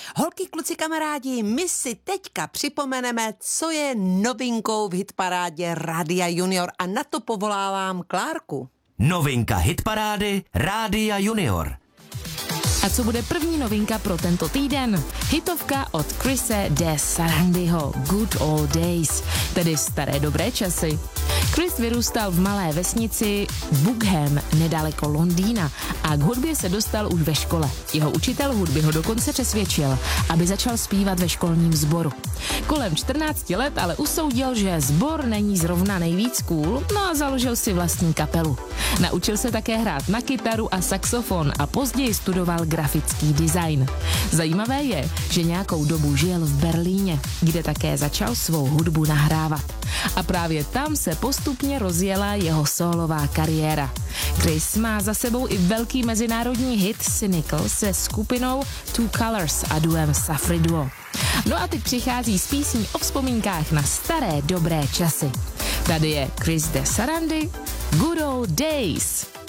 Holky, kluci, kamarádi, my si teďka připomeneme, co je novinkou v hitparádě Rádia Junior a na to povolávám Klárku. Novinka hitparády Rádia Junior. A co bude první novinka pro tento týden? Hitovka od Chrise de Sarandyho Good Old Days, tedy staré dobré časy. Chris vyrůstal v malé vesnici Bugham nedaleko Londýna a k hudbě se dostal už ve škole. Jeho učitel hudby ho dokonce přesvědčil, aby začal zpívat ve školním sboru. Kolem 14 let ale usoudil, že sbor není zrovna nejvíc cool, no a založil si vlastní kapelu. Naučil se také hrát na kytaru a saxofon a později studoval grafický design. Zajímavé je, že nějakou dobu žil v Berlíně, kde také začal svou hudbu nahrávat. A právě tam se postupně rozjela jeho sólová kariéra. Chris má za sebou i velký mezinárodní hit Cynical se skupinou Two Colors a duem Safri Duo. No a teď přichází s písní o vzpomínkách na staré dobré časy. Tady je Chris de Sarandy, Good Old Days.